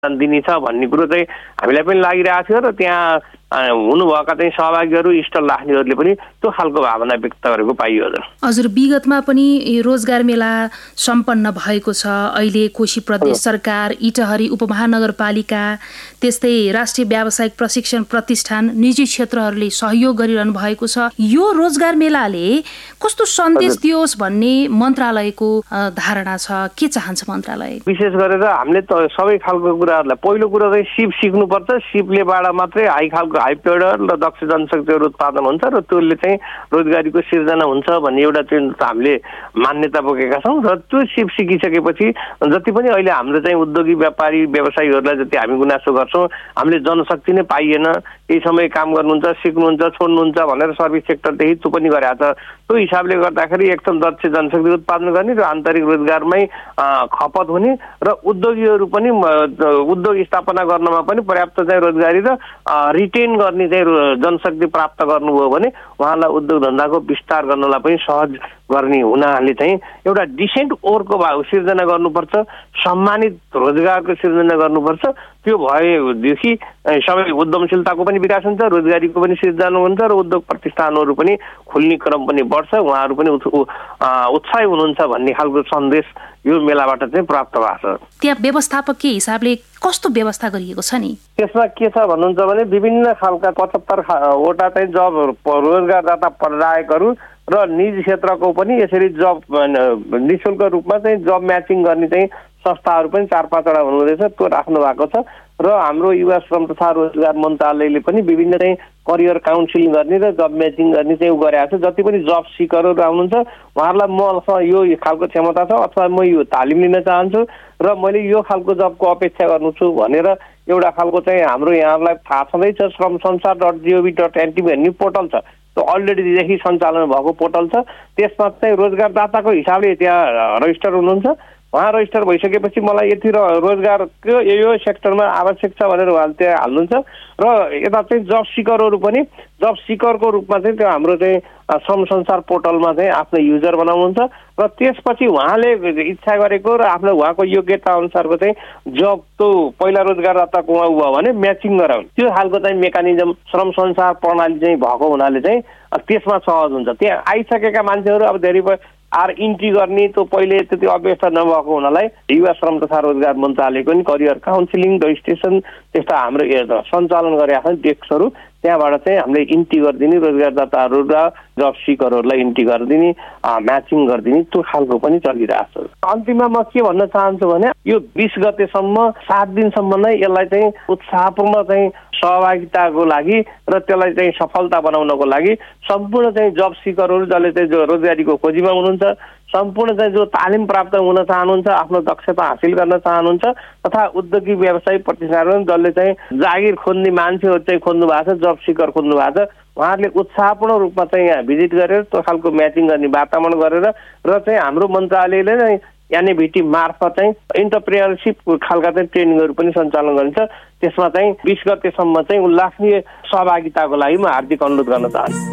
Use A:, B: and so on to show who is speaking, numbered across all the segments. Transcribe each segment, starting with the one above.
A: दिने छ भन्ने कुरो चाहिँ हामीलाई पनि लागिरहेको थियो र त्यहाँ हुनुभएका चाहिँ सहभागीहरू स्टल राख्नेहरूले पनि त्यो खालको भावना व्यक्त गरेको पाइयो।
B: हजुर, विगतमा पनि रोजगार मेला सम्पन्न भएको छ। अहिले कोशी प्रदेश सरकार, इटहरी उपमहानगरपालिका, त्यस्तै राष्ट्रिय व्यावसायिक प्रशिक्षण प्रतिष्ठान, निजी क्षेत्रहरूले सहयोग गरिरहनु भएको छ। यो रोजगार मेलाले कस्तो सन्देश दियोस् भन्ने मन्त्रालयको धारणा छ? के चाहन्छ मन्त्रालय?
A: विशेष गरेर हामीले त सबै खालको कुराहरूलाई, पहिलो कुरा चाहिँ सिप सिक्नुपर्छ। सिपलेबाट मात्रै हाई पेड र दक्ष जनशक्तिहरू उत्पादन हुन्छ र त्यसले चाहिँ रोजगारीको सिर्जना हुन्छ भन्ने एउटा चाहिँ हामीले मान्यता बोकेका छौँ। र त्यो सिप सिकिसकेपछि जति पनि अहिले हाम्रो चाहिँ उद्योगी व्यापारी व्यवसायीहरूलाई जति हामी गुनासो गर्छौँ, हामीले जनशक्ति नै पाइएन, केही समय काम गर्नुहुन्छ, सिक्नुहुन्छ, छोड्नुहुन्छ भनेर सर्भिस सेक्टरदेखि त्यो पनि गरेको छ। त्यो हिसाबले गर्दाखेरि एकदम दक्ष जनशक्ति उत्पादन गर्ने र आन्तरिक रोजगारमै खपत हुने र उद्योगीहरू पनि उद्योग स्थापना गर्नमा पनि पर्याप्त चाहिँ रोजगारी र रिटेन गर्ने चाहिँ जनशक्ति प्राप्त गर्नुभयो भने उहाँलाई उद्योग धन्दाको विस्तार गर्नलाई पनि सहज गर्ने हुनाले चाहिँ एउटा डिसेन्ट ओरको सिर्जना गर्नुपर्छ, सम्मानित रोजगारको सिर्जना गर्नुपर्छ। त्यो भएदेखि सबै उद्यमशीलताको पनि विकास हुन्छ, रोजगारीको पनि सिर्जना हुन्छ र उद्योग प्रतिष्ठानहरू पनि खुल्ने क्रम पनि बढ्छ, उहाँहरू पनि उत्साही हुनुहुन्छ भन्ने खालको सन्देश यो मेलाबाट चाहिँ प्राप्त भएको छ।
B: त्यहाँ व्यवस्थापकीय हिसाबले कस्तो व्यवस्था गरिएको छ नि?
A: त्यसमा के छ भन्नुहुन्छ भने विभिन्न खालका 75 वटा चाहिँ जब रोजगारदाता प्रदायकहरू र निजी क्षेत्रको पनि यसरी जब निःशुल्क रूपमा चाहिँ जब म्याचिङ गर्ने चाहिँ संस्थाहरू पनि 4-5 वटा हुनुहुँदैछ, त्यो राख्नु भएको छ। र हाम्रो युवा श्रम तथा रोजगार मन्त्रालयले पनि विभिन्न चाहिँ करियर काउन्सिलिङ गर्ने र जब म्याचिङ गर्ने चाहिँ गरेको छ। जति पनि जब सिकरहरू आउनुहुन्छ उहाँहरूलाई मसँग यो खालको क्षमता छ अथवा म यो तालिम लिन चाहन्छु र मैले यो खालको जबको अपेक्षा गर्नु छु भनेर एउटा खालको चाहिँ हाम्रो यहाँलाई थाहा छँदैछ shramsansar.gov.in भन्ने पोर्टल छ। त्यो अलरेडीदेखि सञ्चालन भएको पोर्टल छ। त्यसमा चाहिँ रोजगारदाताको हिसाबले त्यहाँ रजिस्टर हुनुहुन्छ। उहाँ रजिस्टर भइसकेपछि मलाई यति रोजगारको यो सेक्टरमा आवश्यक छ भनेर उहाँले त्यहाँ हाल्नुहुन्छ र यता चाहिँ जब सिकरहरू पनि जब सिकरको रूपमा चाहिँ त्यो हाम्रो चाहिँ श्रम संसार पोर्टलमा चाहिँ आफ्नो युजर बनाउनुहुन्छ र त्यसपछि उहाँले इच्छा गरेको र आफ्नो उहाँको योग्यता अनुसारको चाहिँ जब त्यो पहिला रोजगारदाताको उहाँ भयो भने म्याचिङ गराउने त्यो खालको चाहिँ मेकानिजम श्रम संसार प्रणाली चाहिँ भएको हुनाले चाहिँ त्यसमा सहज हुन्छ। त्यहाँ आइसकेका मान्छेहरू अब धेरै इन्ट्री गर्ने त्यो पहिले त्यति अभ्यस्त नभएको हुनालाई युवा श्रम तथा रोजगार मन्त्रालयको नि करियर काउन्सिलिङ रजिस्ट्रेसन त्यस्ता हाम्रो सञ्चालन गरेका छन् डेस्कहरू, त्यहाँबाट चाहिँ हामीले इन्ट्री गरिदिने रोजगारदाताहरू र जब सिकरहरूलाई इन्ट्री गरिदिने म्याचिङ गरिदिने त्यो खालको पनि चलिरहेको छ। अन्तिममा म के भन्न चाहन्छु भने यो 20 गतेसम्म 7 दिनसम्म नै यसलाई चाहिँ उत्साहपूर्ण चाहिँ सहभागिताको लागि र त्यसलाई चाहिँ सफलता बनाउनको लागि सम्पूर्ण चाहिँ जब सिकरहरू जसले चाहिँ जो रोजगारीको खोजीमा हुनुहुन्छ, सम्पूर्ण चाहिँ जो तालिम प्राप्त हुन चाहनुहुन्छ, आफ्नो दक्षता हासिल गर्न चाहनुहुन्छ तथा उद्योगिक व्यवसाय प्रतिष्ठानहरू जसले चाहिँ जागिर खोज्ने मान्छेहरू चाहिँ खोज्नु भएको छ, जब सिकर खोज्नु भएको छ, उहाँहरूले उत्साहपूर्ण रूपमा चाहिँ यहाँ भिजिट गरेर त्यो खालको म्याचिङ गर्ने वातावरण गरेर र चाहिँ हाम्रो मन्त्रालयले नै एनएभिटी मार्फत चाहिँ इन्टरप्रेन्योरसिप खालका चाहिँ ट्रेनिङहरू पनि सञ्चालन गरिन्छ। त्यसमा चाहिँ 20 गतेसम्म चाहिँ उल्लेखनीय सहभागिताको लागि म हार्दिक अनुरोध गर्न चाहन्छु।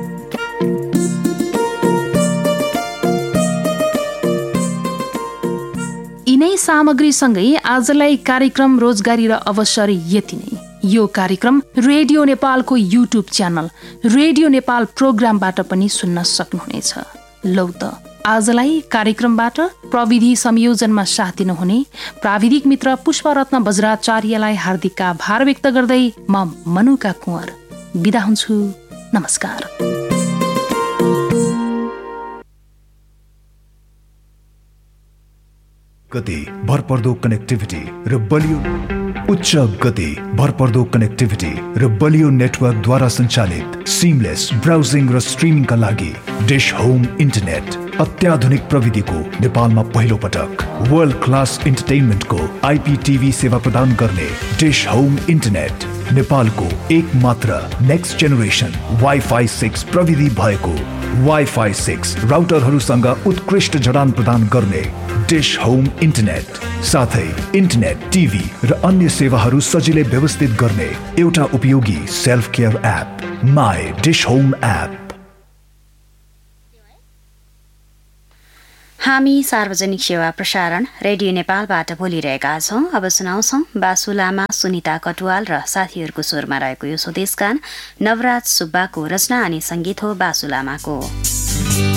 B: यिनै सामग्रीसँगै आजलाई कार्यक्रम रोजगारी र अवसर यति नै। यो कार्यक्रम रेडियो नेपालको युट्युब च्यानल रेडियो नेपाल प्रोग्रामबाट पनि सुन्न सक्नुहुनेछ। लौ त आजलाई कार्यक्रमबाट प्रविधि संयोजनमा साथ दिनुहुने प्राविधिक मित्र पुष्परत्न बज्राचार्यलाई हार्दिक आभार व्यक्त गर्दै म मनुका कुँवर बिदा हुन्छु। नमस्कार।
C: गति भरपर्दो कनेक्टिभिटी र बलियो उच्च गति भरपर्दो कनेक्टिभिटी र बलियो नेटवर्कद्वारा सञ्चालित सिमलेस ब्राउजिङ र स्ट्रिमिङका लागि डिश होम इन्टरनेट अत्याधुनिक प्रविधिको नेपालमा पहिलो पटक वर्ल्ड क्लास इन्टरटेनमेन्टको आइपीटीभी सेवा प्रदान गर्ने डिश होम इन्टरनेट नेपालको एक मात्र नेक्स्ट जेनेरेसन वाइफाई 6 प्रविधि भएको वाइफाई 6 राउटरहरूसँग उत्कृष्ट जडान प्रदान गर्ने डिश होम इन्टरनेट साथै इन्टरनेट टिभी र अन्य सेवाहरू सजिलै व्यवस्थित गर्ने एउटा उपयोगी self care app my dish home app.
D: हामी सार्वजनिक सेवा प्रसारण रेडियो नेपालबाट बोलिरहेका छौं। अब सुनाउँछौं बासु लामा, सुनिता कटुवाल र साथीहरूको स्वरमा रहेको यो स्वदेश गान। नवराज सुब्बाको रचना अनि संगीत हो बासु लामाको।